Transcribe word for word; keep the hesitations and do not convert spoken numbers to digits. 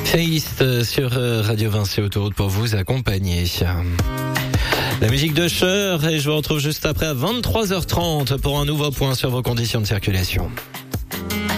Taste sur Radio Vinci Autoroute pour vous accompagner. La musique de Cher et je vous retrouve juste après à vingt-trois heures trente pour un nouveau point sur vos conditions de circulation.